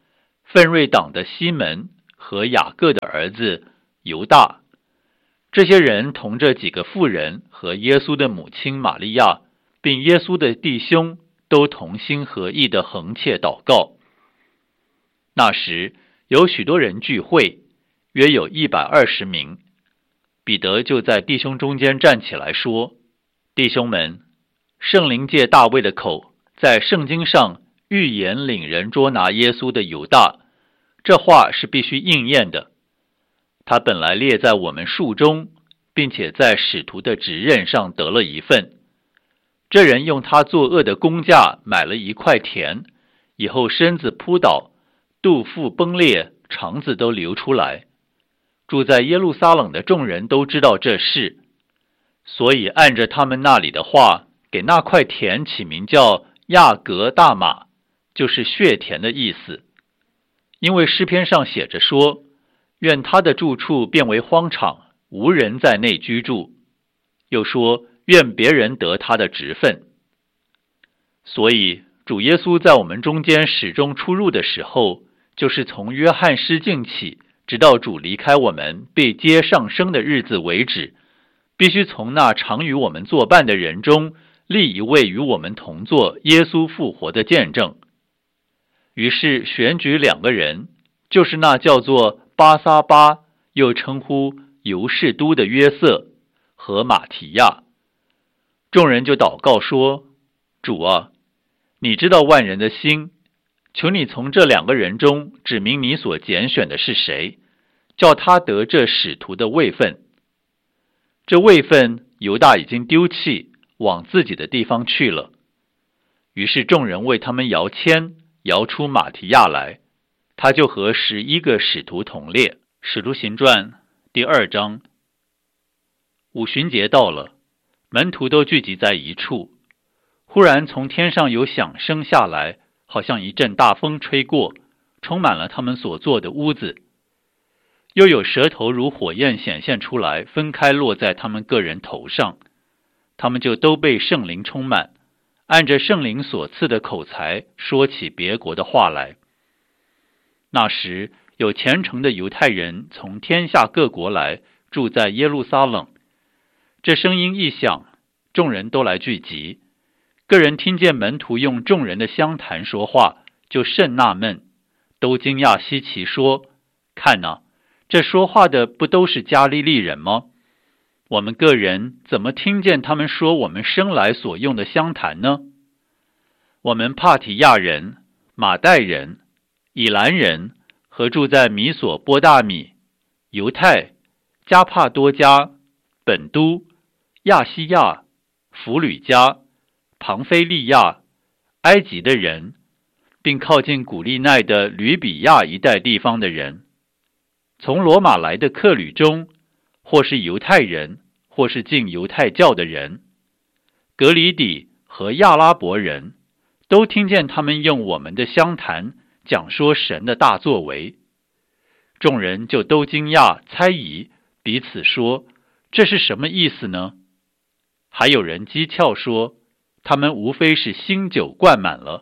奋锐党的西门和雅各的儿子犹大。这些人同这几个妇人和耶稣的母亲玛利亚，并耶稣的弟兄，都同心合意地横切祷告。那时有许多人聚会，约有120名。彼得就在弟兄中间站起来说：弟兄们，圣灵借大卫的口，在圣经上预言领人捉拿耶稣的犹大，这话是必须应验的。他本来列在我们数中，并且在使徒的职任上得了一份。这人用他作恶的工价买了一块田，以后身子扑倒，肚腹崩裂，肠子都流出来。住在耶路撒冷的众人都知道这事，所以按着他们那里的话，给那块田起名叫亚格大马，就是血田的意思。因为诗篇上写着说，愿他的住处变为荒场，无人在内居住。又说，愿别人得他的职分。所以主耶稣在我们中间始终出入的时候，就是从约翰失敬起，直到主离开我们被接上升的日子为止，必须从那常与我们作伴的人中立一位与我们同作耶稣复活的见证。于是选举2个人，就是那叫做巴撒巴，又称呼犹士都的约瑟和马提亚。众人就祷告说：主啊，你知道万人的心，求你从这2个人中指明你所拣选的是谁，叫他得这使徒的位分。这位分犹大已经丢弃，往自己的地方去了。于是众人为他们摇签，摇出马提亚来，他就和11个使徒同列。使徒行传第2章。五旬节到了，门徒都聚集在一处。忽然从天上有响声下来，好像一阵大风吹过，充满了他们所坐的屋子。又有舌头如火焰显现出来，分开落在他们个人头上。他们就都被圣灵充满，按着圣灵所赐的口才说起别国的话来。那时有虔诚的犹太人从天下各国来，住在耶路撒冷。这声音一响，众人都来聚集。个人听见门徒用众人的相谈说话，就甚纳闷，都惊讶稀奇，说：看哪，这说话的不都是加利利人吗？我们个人怎么听见他们说我们生来所用的相谈呢？我们帕提亚人、马代人、以兰人和住在米索波大米、犹太、加帕多家、本都、亚西亚、弗吕家、庞菲利亚、埃及的人，并靠近古利奈的吕比亚一带地方的人，从罗马来的客旅中，或是犹太人，或是进犹太教的人，格里底和亚拉伯人，都听见他们用我们的相谈讲说神的大作为。众人就都惊讶猜疑，彼此说：这是什么意思呢？还有人讥诮说，他们无非是新酒灌满了。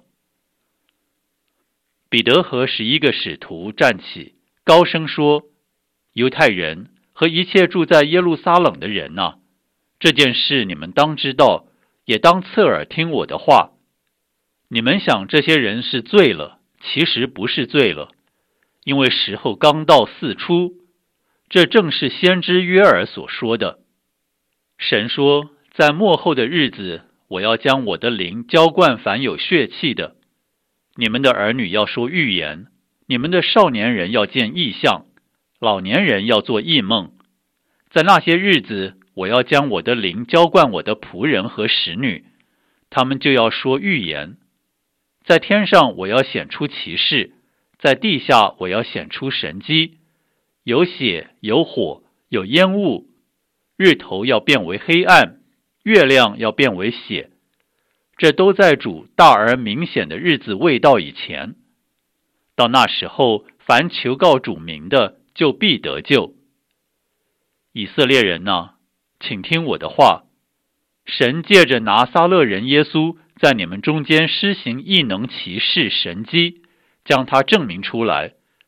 彼得和11个使徒站起，高声说：犹太人和一切住在耶路撒冷的人啊，这件事你们当知道，也当侧耳听我的话。你们想这些人是醉了，其实不是醉了，因为时候刚到四出，这正是先知约珥所说的。神说，在末后的日子，我要将我的灵浇灌凡有血气的。你们的儿女要说预言，你们的少年人要见异象，老年人要做异梦。在那些日子，我要将我的灵浇灌我的仆人和使女，他们就要说预言。在天上我要显出奇事，在地下我要显出神迹，有血，有火，有烟雾，日头要变为黑暗，月亮要变为血。这都在主大而明显的日子未到以前。到那时候，凡求告主名的，就必得救。以色列人啊，请听我的话。神借着拿撒勒人耶稣，在你们中间施行异能奇事神迹，将他证明出来，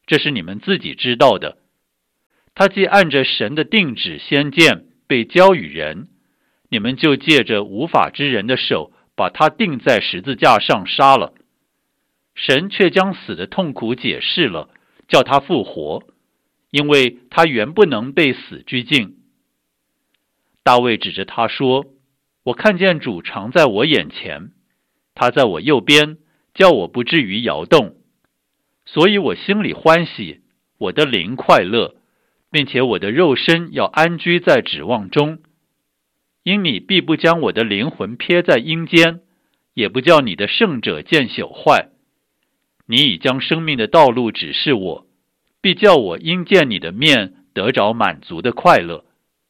这是你们自己知道的。他既按着神的定旨先见被交与人，你们就借着无法之人的手把他钉在十字架上杀了。神却将死的痛苦解释了，叫他复活，因为他原不能被死拘禁。大卫指着他说，我看见主常在我眼前，他在我右边，叫我不至于摇动。所以我心里欢喜，我的灵快乐，并且我的肉身要安居在指望中。因你必不将我的灵魂撇在阴间，也不叫你的圣者见朽坏。你已将生命的道路指示我，必叫我因见你的面得着满足的快乐。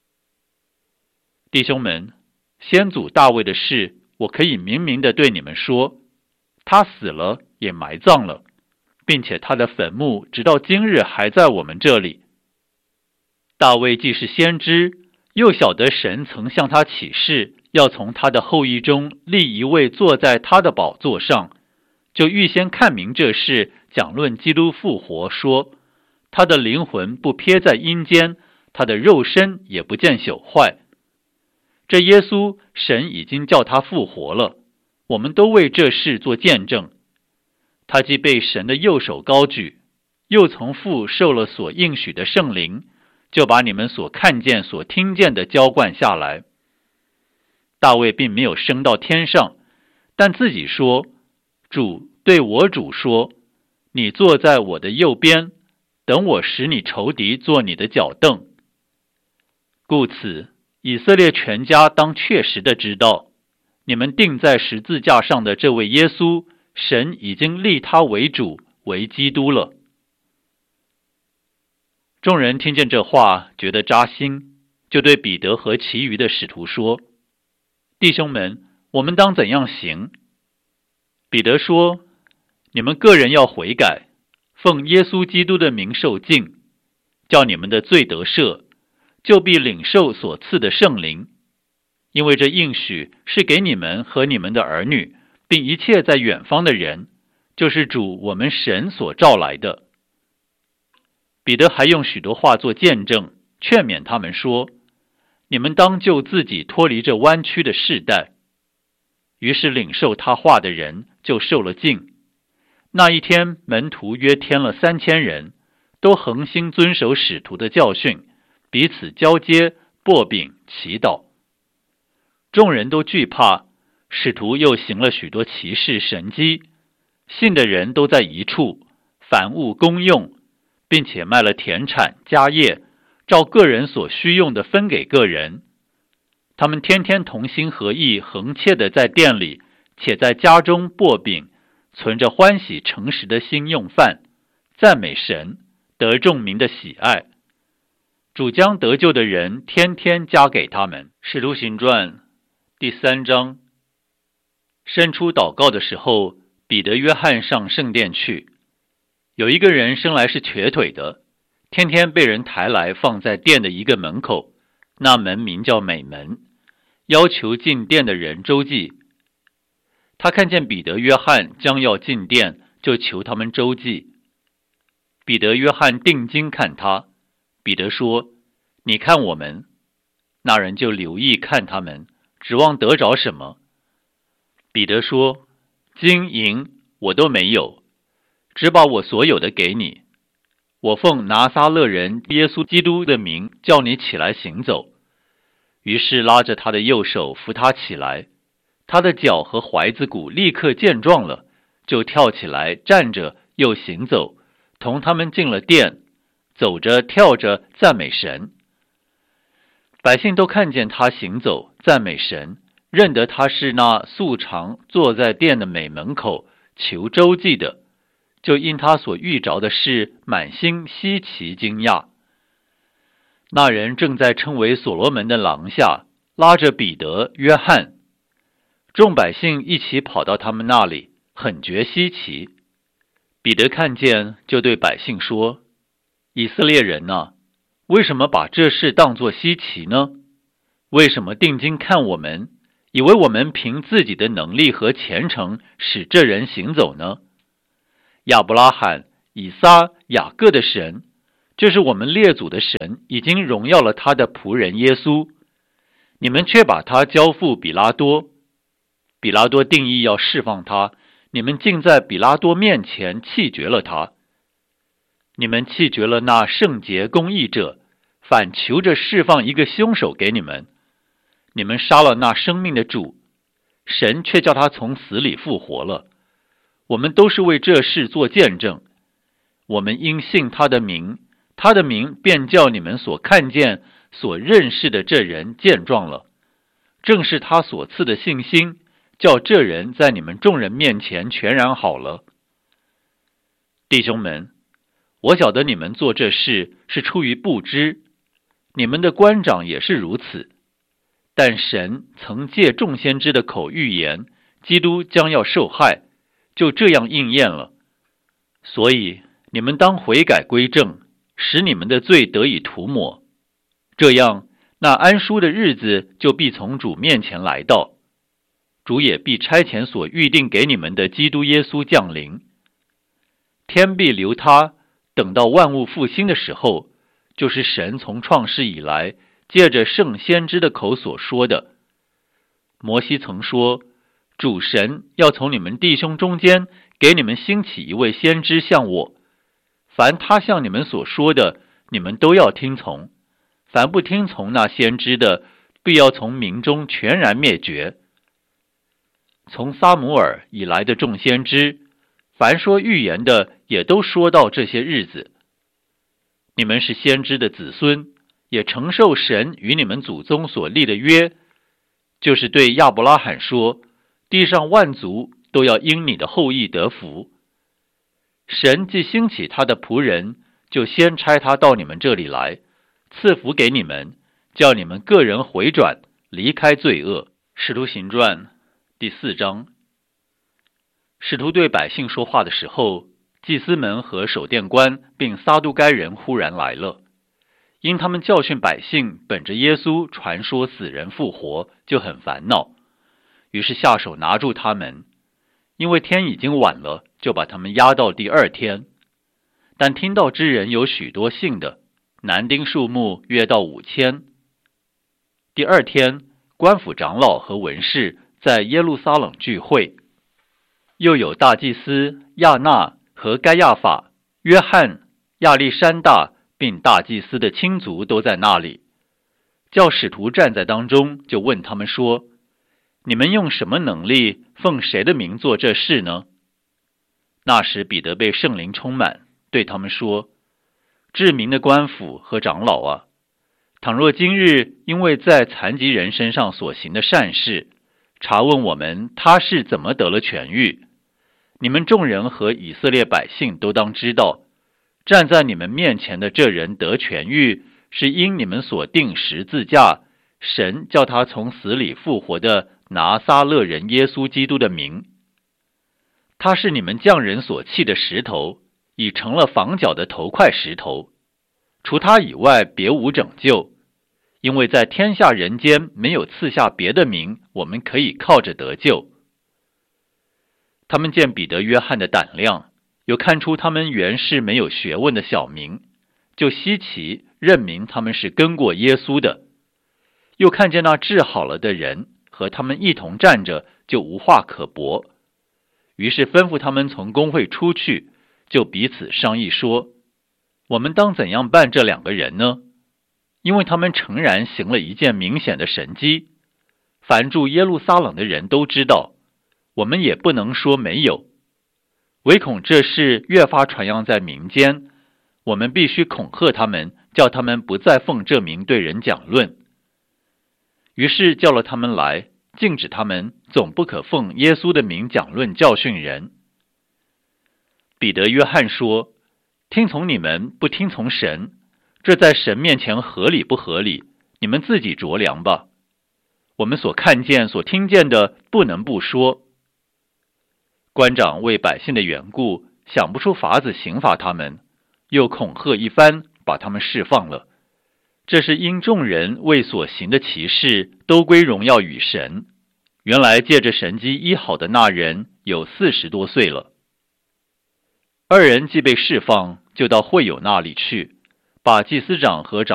弟兄们，先祖大卫的事，我可以明明地对你们说，他死了也埋葬了，并且他的坟墓直到今日还在我们这里。大卫既是先知，又晓得神曾向他启示，要从他的后裔中立一位坐在他的宝座上，就预先看明这事，讲论基督复活，说他的灵魂不撇在阴间，他的肉身也不见朽坏。这耶稣，神已经叫他复活了，我们都为这事做见证。他既被神的右手高举，又从父受了所应许的圣灵，就把你们所看见所听见的浇灌下来。大卫并没有升到天上，但自己说，主对我主说，你坐在我的右边，等我使你仇敌做你的脚凳。故此以色列全家当确实的知道，你们钉在十字架上的这位耶稣，神已经立他为主，为基督了。众人听见这话，觉得扎心，就对彼得和其余的使徒说，弟兄们，我们当怎样行？彼得说，你们个人要悔改，奉耶稣基督的名受浸，叫你们的罪得赦，就必领受所赐的圣灵。因为这应许是给你们和你们的儿女，并一切在远方的人，就是主我们神所召来的。彼得还用许多话做见证，劝勉他们说，你们当救自己脱离这弯曲的世代。于是领受他话的人就受了浸。那一天门徒约添了3000人，都恒心遵守使徒的教训，彼此交接，擘饼，祈祷。众人都惧怕，使徒又行了许多奇事神迹，信的人都在一处，凡物公用，并且卖了田产家业，照个人所需用的分给个人。他们天天同心合意，恒切的在店里，且在家中擘饼，存着欢喜诚实的心用饭，赞美神，得众民的喜爱。主将得救的人天天加给他们。使徒行传第3章。伸出祷告的时候，彼得、约翰上圣殿去。有一个人生来是瘸腿的，天天被人抬来放在殿的一个门口，那门名叫美门，要求进殿的人周济。他看见彼得、约翰将要进殿，就求他们周济。彼得、约翰定睛看他，彼得说，你看我们。那人就留意看他们，指望得着什么。彼得说，金银我都没有，只把我所有的给你。我奉拿撒勒人耶稣基督的名叫你起来行走。于是拉着他的右手扶他起来，他的脚和踝子骨立刻健壮了，就跳起来站着又行走，同他们进了殿，走着跳着赞美神。百姓都看见他行走赞美神，认得他是那素常坐在殿的美门口求周济的，就因他所遇着的事满心稀奇惊讶。那人正在称为所罗门的廊下，拉着彼得、约翰。众百姓一起跑到他们那里，很觉稀奇。彼得看见，就对百姓说，以色列人啊，为什么把这事当作稀奇呢？为什么定睛看我们，以为我们凭自己的能力和虔诚使这人行走呢？亚伯拉罕、 以撒、雅各的神，就是我们列祖的神，已经荣耀了他的仆人耶稣，你们却把他交付比拉多。比拉多定义要释放他，你们竟在比拉多面前弃绝了他。你们弃绝了那圣洁公义者，反求着释放一个凶手给你们。你们杀了那生命的主，神却叫他从死里复活了。我们都是为这事做见证。我们因信他的名，他的名便叫你们所看见、所认识的这人健壮了。正是他所赐的信心，叫这人在你们众人面前全然好了。弟兄们，我晓得你们做这事是出于不知，你们的官长也是如此。但神曾借众先知的口预言，基督将要受害，就这样应验了。所以你们当悔改归正，使你们的罪得以涂抹。这样，那安舒的日子就必从主面前来到，主也必差遣所预定给你们的基督耶稣降临。天必留他，等到万物复兴的时候，就是神从创世以来借着圣先知的口所说的。摩西曾说，主神要从你们弟兄中间给你们兴起一位先知像我，凡他向你们所说的，你们都要听从。凡不听从那先知的，必要从民中全然灭绝。从撒母耳以来的众先知，凡说预言的，也都说到这些日子。你们是先知的子孙，也承受神与你们祖宗所立的约，就是对亚伯拉罕说，地上万族都要因你的后裔得福。神既兴起他的仆人，就先差他到你们这里来，赐福给你们，叫你们个人回转，离开罪恶。使徒行传第4章。使徒对百姓说话的时候，祭司们和守殿官并撒都该人忽然来了，因他们教训百姓本着耶稣传说死人复活，就很烦恼，于是下手拿住他们。因为天已经晚了，就把他们押到第2天。但听到之人有许多信的，男丁数目约到5000。第2天，官府长老和文士在耶路撒冷聚会，又有大祭司亚那和该亚法、约翰、亚历山大并大祭司的亲族都在那里。叫使徒站在当中，就问他们说，你们用什么能力奉谁的名做这事呢？那时彼得被圣灵充满，对他们说，至民的官府和长老啊，倘若今日因为在残疾人身上所行的善事，查问我们他是怎么得了痊愈，你们众人和以色列百姓都当知道，站在你们面前的这人得痊愈，是因你们所定十字架，神叫他从死里复活的拿撒勒人耶稣基督的名。他是你们匠人所弃的石头，已成了房角的头块石头。除他以外，别无拯救，因为在天下人间没有赐下别的名，我们可以靠着得救。他们见彼得、约翰的胆量，又看出他们原是没有学问的小民，就稀奇，认明他们是跟过耶稣的。又看见那治好了的人和他们一同站着，就无话可驳。于是吩咐他们从公会出去，就彼此商议说，我们当怎样办这2个人呢？因为他们诚然行了一件明显的神迹，凡住耶路撒冷的人都知道，我们也不能说没有。唯恐这事越发传扬在民间，我们必须恐吓他们，叫他们不再奉这名对人讲论。于是叫了他们来，禁止他们总不可奉耶稣的名讲论教训人。彼得、约翰说，听从你们不听从神，这在神面前合理不合理？你们自己酌量吧。我们所看见所听见的，不能不说。官长为百姓的缘故，想不出法子刑罚他们，又恐吓一番，把他们释放了。这是因众人为所行的奇事，都归荣耀与神。原来借着神迹医好的那人有40多岁了。 二人既被释放，就到会友那里去，把祭司长和长